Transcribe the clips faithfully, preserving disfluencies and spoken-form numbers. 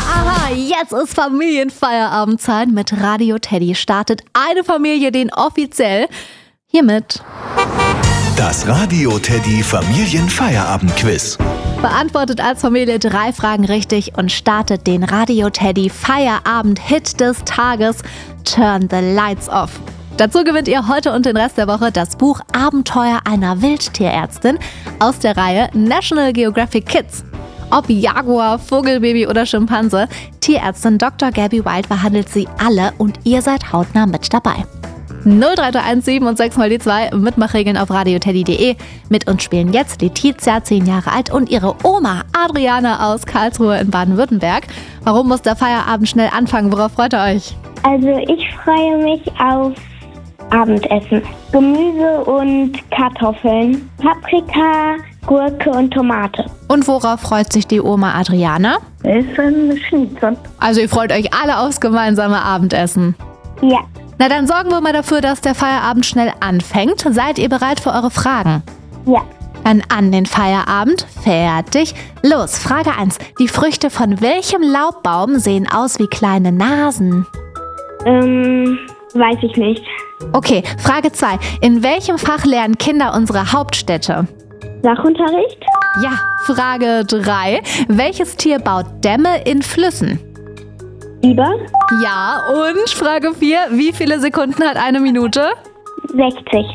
aha, jetzt ist Familienfeierabendzeit. Mit Radio Teddy startet eine Familie den offiziell hiermit. Das Radio Teddy Familienfeierabend-Quiz. Beantwortet als Familie drei Fragen richtig und startet den Radio Teddy Feierabend-Hit des Tages, Turn the Lights Off. Dazu gewinnt ihr heute und den Rest der Woche das Buch Abenteuer einer Wildtierärztin aus der Reihe National Geographic Kids. Ob Jaguar, Vogelbaby oder Schimpanse, Tierärztin Doktor Gabby Wild behandelt sie alle und ihr seid hautnah mit dabei. null drei drei eins sieben und sechs mal die zwei, Mitmachregeln auf radioteddy punkt de. Mit uns spielen jetzt Letizia, zehn Jahre alt, und ihre Oma Adriana aus Karlsruhe in Baden-Württemberg. Warum muss der Feierabend schnell anfangen? Worauf freut ihr euch? Also ich freue mich auf Abendessen. Gemüse und Kartoffeln, Paprika, Gurke und Tomate. Und worauf freut sich die Oma Adriana? Essen, Schnitzel. Also ihr freut euch alle aufs gemeinsame Abendessen. Ja. Na dann sorgen wir mal dafür, dass der Feierabend schnell anfängt. Seid ihr bereit für eure Fragen? Ja. Dann an den Feierabend. Fertig. Los, Frage eins. Die Früchte von welchem Laubbaum sehen aus wie kleine Nasen? Ähm, weiß ich nicht. Okay, Frage zwei. In welchem Fach lernen Kinder unsere Hauptstädte? Sachunterricht? Ja, Frage drei. Welches Tier baut Dämme in Flüssen? Biber? Ja, und Frage vier. Wie viele Sekunden hat eine Minute? sechzig.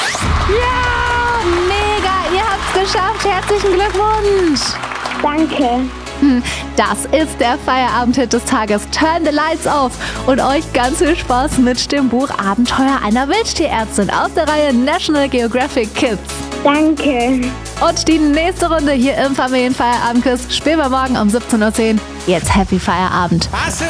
Ja, mega, ihr habt's geschafft. Herzlichen Glückwunsch. Danke. Das ist der Feierabend-Hit des Tages, Turn the Lights Off. Und euch ganz viel Spaß mit dem Buch Abenteuer einer Wildtierärztin aus der Reihe National Geographic Kids. Danke. Und die nächste Runde hier im Familienfeierabend-Quiz spielen wir morgen um siebzehn Uhr zehn. Jetzt Happy Feierabend.